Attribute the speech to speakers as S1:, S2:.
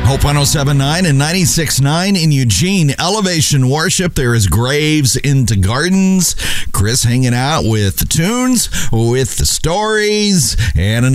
S1: Hope 107.9 and 96.9 in Eugene. Elevation Worship. There is Graves into Gardens. Chris hanging out with the tunes, with the stories, and